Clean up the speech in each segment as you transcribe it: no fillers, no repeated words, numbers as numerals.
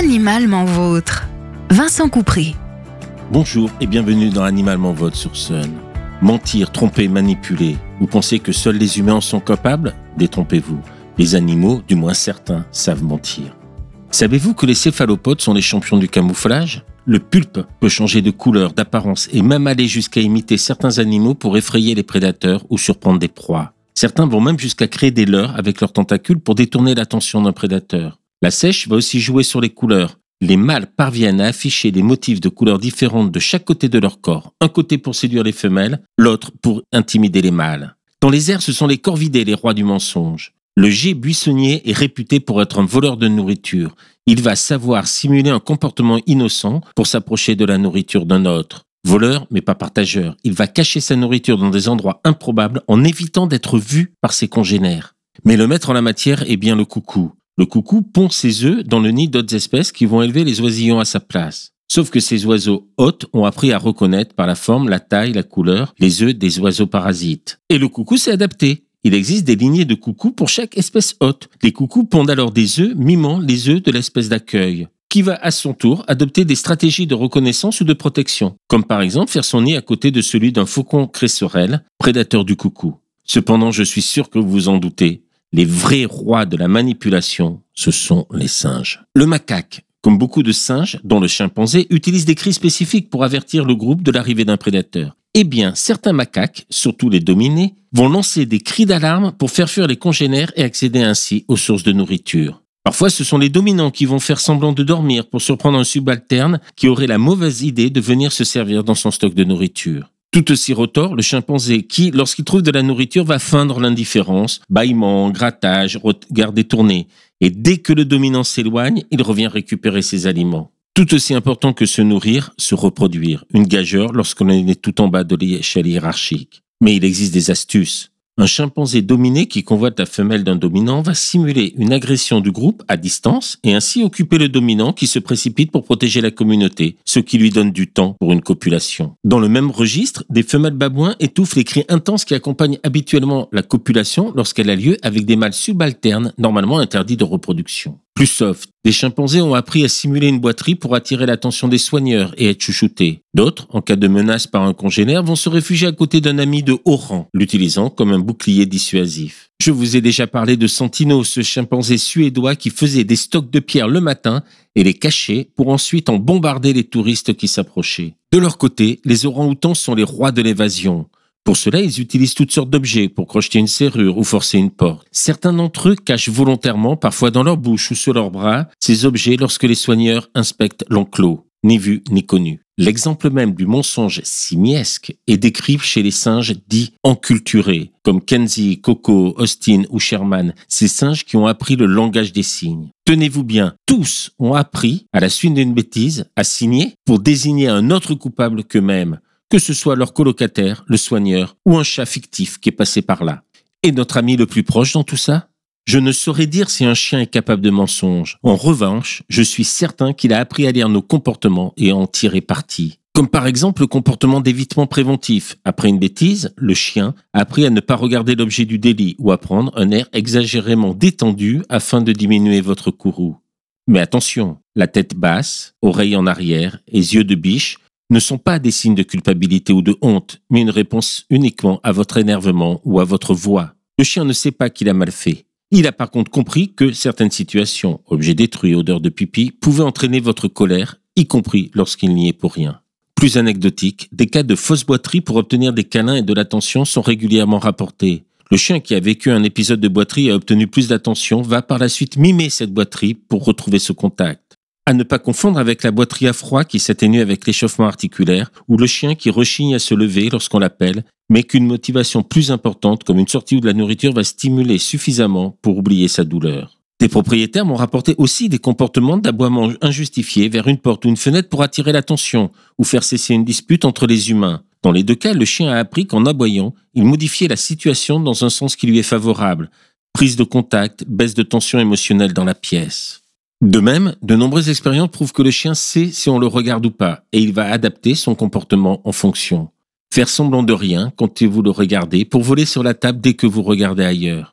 Animalement vôtre. Vincent Coupry. Bonjour et bienvenue dans Animalement Vôtre sur Sun. Mentir, tromper, manipuler. Vous pensez que seuls les humains en sont capables ? Détrompez-vous. Les animaux, du moins certains, savent mentir. Savez-vous que les céphalopodes sont les champions du camouflage ? Le pulpe peut changer de couleur, d'apparence et même aller jusqu'à imiter certains animaux pour effrayer les prédateurs ou surprendre des proies. Certains vont même jusqu'à créer des leurres avec leurs tentacules pour détourner l'attention d'un prédateur. La seiche va aussi jouer sur les couleurs. Les mâles parviennent à afficher des motifs de couleurs différentes de chaque côté de leur corps. Un côté pour séduire les femelles, l'autre pour intimider les mâles. Dans les airs, ce sont les corvidés, les rois du mensonge. Le geai buissonnier est réputé pour être un voleur de nourriture. Il va savoir simuler un comportement innocent pour s'approcher de la nourriture d'un autre. Voleur, mais pas partageur. Il va cacher sa nourriture dans des endroits improbables en évitant d'être vu par ses congénères. Mais le maître en la matière est bien le coucou. Le coucou pond ses œufs dans le nid d'autres espèces qui vont élever les oisillons à sa place. Sauf que ces oiseaux hôtes ont appris à reconnaître par la forme, la taille, la couleur, les œufs des oiseaux parasites. Et le coucou s'est adapté. Il existe des lignées de coucous pour chaque espèce hôte. Les coucous pondent alors des œufs mimant les œufs de l'espèce d'accueil, qui va à son tour adopter des stratégies de reconnaissance ou de protection, comme par exemple faire son nid à côté de celui d'un faucon cresserelle, prédateur du coucou. Cependant, je suis sûr que vous vous en doutez, les vrais rois de la manipulation, ce sont les singes. Le macaque, comme beaucoup de singes, dont le chimpanzé, utilise des cris spécifiques pour avertir le groupe de l'arrivée d'un prédateur. Eh bien, certains macaques, surtout les dominés, vont lancer des cris d'alarme pour faire fuir les congénères et accéder ainsi aux sources de nourriture. Parfois, ce sont les dominants qui vont faire semblant de dormir pour surprendre un subalterne qui aurait la mauvaise idée de venir se servir dans son stock de nourriture. Tout aussi retors, le chimpanzé qui, lorsqu'il trouve de la nourriture, va feindre l'indifférence, bâillement, grattage, regard détourné. Et dès que le dominant s'éloigne, il revient récupérer ses aliments. Tout aussi important que se nourrir, se reproduire. Une gageure lorsqu'on est tout en bas de l'échelle hiérarchique. Mais il existe des astuces. Un chimpanzé dominé qui convoite la femelle d'un dominant va simuler une agression du groupe à distance et ainsi occuper le dominant qui se précipite pour protéger la communauté, ce qui lui donne du temps pour une copulation. Dans le même registre, des femelles babouins étouffent les cris intenses qui accompagnent habituellement la copulation lorsqu'elle a lieu avec des mâles subalternes normalement interdits de reproduction. Plus soft, des chimpanzés ont appris à simuler une boiterie pour attirer l'attention des soigneurs et être chouchoutés. D'autres, en cas de menace par un congénère, vont se réfugier à côté d'un ami de haut rang, l'utilisant comme un bouclier dissuasif. Je vous ai déjà parlé de Santino, ce chimpanzé suédois qui faisait des stocks de pierres le matin et les cachait pour ensuite en bombarder les touristes qui s'approchaient. De leur côté, les orang-outans sont les rois de l'évasion. Pour cela, ils utilisent toutes sortes d'objets pour crocheter une serrure ou forcer une porte. Certains d'entre eux cachent volontairement, parfois dans leur bouche ou sur leurs bras, ces objets lorsque les soigneurs inspectent l'enclos, ni vu ni connu. L'exemple même du mensonge simiesque est décrit chez les singes dits enculturés, comme Kenzie, Coco, Austin ou Sherman, ces singes qui ont appris le langage des signes. Tenez-vous bien, tous ont appris, à la suite d'une bêtise, à signer pour désigner un autre coupable qu'eux-mêmes, que ce soit leur colocataire, le soigneur ou un chat fictif qui est passé par là. Et notre ami le plus proche dans tout ça ? Je ne saurais dire si un chien est capable de mensonge. En revanche, je suis certain qu'il a appris à lire nos comportements et à en tirer parti. Comme par exemple le comportement d'évitement préventif. Après une bêtise, le chien a appris à ne pas regarder l'objet du délit ou à prendre un air exagérément détendu afin de diminuer votre courroux. Mais attention, la tête basse, oreilles en arrière et yeux de biche ne sont pas des signes de culpabilité ou de honte, mais une réponse uniquement à votre énervement ou à votre voix. Le chien ne sait pas qu'il a mal fait. Il a par contre compris que certaines situations, objets détruits, odeur de pipi, pouvaient entraîner votre colère, y compris lorsqu'il n'y est pour rien. Plus anecdotique, des cas de fausse boiterie pour obtenir des câlins et de l'attention sont régulièrement rapportés. Le chien qui a vécu un épisode de boiterie et a obtenu plus d'attention va par la suite mimer cette boiterie pour retrouver ce contact. À ne pas confondre avec la boiterie à froid qui s'atténue avec l'échauffement articulaire ou le chien qui rechigne à se lever lorsqu'on l'appelle, mais qu'une motivation plus importante comme une sortie ou de la nourriture va stimuler suffisamment pour oublier sa douleur. Des propriétaires m'ont rapporté aussi des comportements d'aboiement injustifiés vers une porte ou une fenêtre pour attirer l'attention ou faire cesser une dispute entre les humains. Dans les deux cas, le chien a appris qu'en aboyant, il modifiait la situation dans un sens qui lui est favorable. Prise de contact, baisse de tension émotionnelle dans la pièce. De même, de nombreuses expériences prouvent que le chien sait si on le regarde ou pas, et il va adapter son comportement en fonction. Faire semblant de rien quand vous le regardez pour voler sur la table dès que vous regardez ailleurs.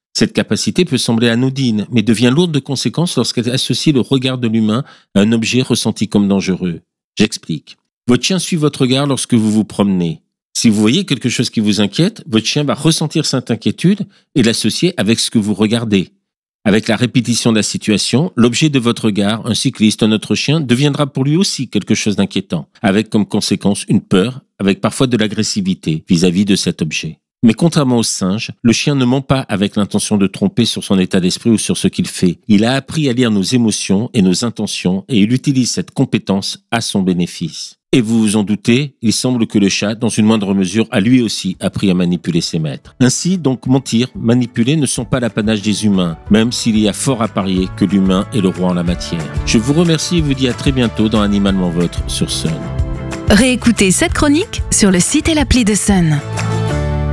Cette capacité peut sembler anodine, mais devient lourde de conséquences lorsqu'elle associe le regard de l'humain à un objet ressenti comme dangereux. J'explique. Votre chien suit votre regard lorsque vous vous promenez. Si vous voyez quelque chose qui vous inquiète, votre chien va ressentir cette inquiétude et l'associer avec ce que vous regardez. Avec la répétition de la situation, l'objet de votre regard, un cycliste, un autre chien, deviendra pour lui aussi quelque chose d'inquiétant, avec comme conséquence une peur, avec parfois de l'agressivité vis-à-vis de cet objet. Mais contrairement au singe, le chien ne ment pas avec l'intention de tromper sur son état d'esprit ou sur ce qu'il fait. Il a appris à lire nos émotions et nos intentions et il utilise cette compétence à son bénéfice. Et vous vous en doutez, il semble que le chat, dans une moindre mesure, a lui aussi appris à manipuler ses maîtres. Ainsi, donc, mentir, manipuler ne sont pas l'apanage des humains, même s'il y a fort à parier que l'humain est le roi en la matière. Je vous remercie et vous dis à très bientôt dans Animalement Votre sur Sun. Réécoutez cette chronique sur le site et l'appli de Sun.